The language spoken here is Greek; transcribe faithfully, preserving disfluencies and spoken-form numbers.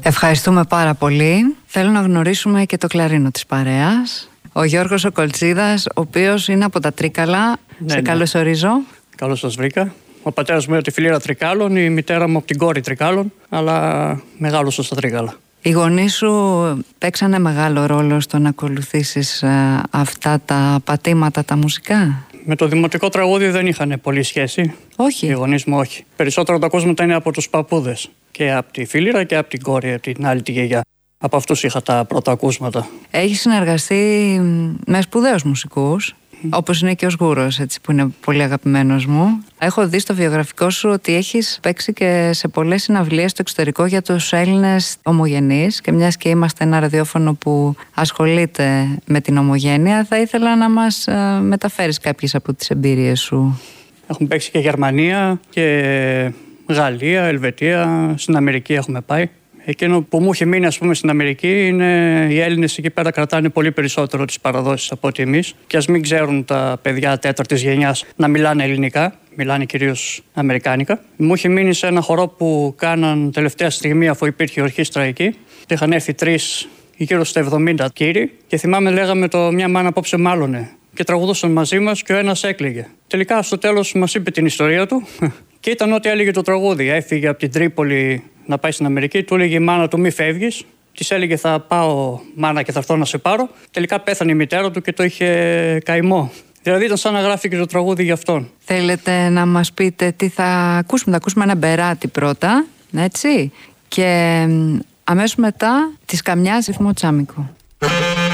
Ευχαριστούμε πάρα πολύ. Θέλω να γνωρίσουμε και το κλαρίνο της παρέας. Ο Γιώργος ο Κολτσίδας, ο οποίος είναι από τα Τρίκαλα. Ναι, σε ναι. καλωσορίζω. Καλώς σας βρήκα. Ο πατέρας μου είναι από τη φυλήρα Τρικάλων, η μητέρα μου από την κόρη Τρικάλων, αλλά μεγάλωσα στα Τρίκαλα. Οι γονείς σου παίξανε μεγάλο ρόλο στο να ακολουθήσεις ε, αυτά τα πατήματα τα μουσικά? Με το δημοτικό τραγούδι δεν είχαν πολύ σχέση. Όχι. Οι γονείς μου όχι. Περισσότερο τα ακούσματα είναι από τους παππούδες. Και από τη φίληρα και από την κόρη, από την άλλη τη γιαγιά. Από αυτούς είχα τα πρώτα ακούσματα. Έχεις συνεργαστεί με σπουδαίους μουσικούς, mm. όπως είναι και ο Σγούρος, έτσι, που είναι πολύ αγαπημένος μου. Έχω δει στο βιογραφικό σου ότι έχεις παίξει και σε πολλές συναυλίες στο εξωτερικό για τους Έλληνες ομογενείς, και μιας και είμαστε ένα ραδιόφωνο που ασχολείται με την ομογένεια, θα ήθελα να μας ε, μεταφέρεις κάποιες από τις εμπειρίες σου. Έχουμε παίξει και Γερμανία και Γαλλία, Ελβετία, στην Αμερική έχουμε πάει. Εκείνο που μου έχει μείνει, ας πούμε, στην Αμερική είναι οι Έλληνες εκεί πέρα κρατάνε πολύ περισσότερο τις παραδόσεις από ότι εμείς. Και ας μην ξέρουν τα παιδιά τέταρτης γενιάς να μιλάνε ελληνικά, μιλάνε κυρίως αμερικάνικα. Μου έχει μείνει σε ένα χορό που κάναν τελευταία στιγμή, αφού υπήρχε η ορχήστρα εκεί. Είχαν έρθει τρεις γύρω στα εβδομήντα κύριοι και θυμάμαι λέγαμε το «Μια μάνα απόψε μάλλονε» και τραγουδούσαν μαζί μας και ο ένας έκλαιγε. Τελικά στο τέλος μας είπε την ιστορία του και ήταν ό,τι έλεγε το τραγούδι. Έφυγε από την Τρίπολη να πάει στην Αμερική, του έλεγε η μάνα του μη φεύγεις. Της έλεγε θα πάω μάνα και θα έρθω να σε πάρω. Τελικά πέθανε η μητέρα του και το είχε καημό. Δηλαδή ήταν σαν να γράφει και το τραγούδι για αυτόν. Θέλετε να μας πείτε τι θα ακούσουμε? Θα ακούσουμε ένα μπεράτι πρώτα, έτσι, και αμέσως μετά της Καμιάς Ρυθμό Τσάμικο.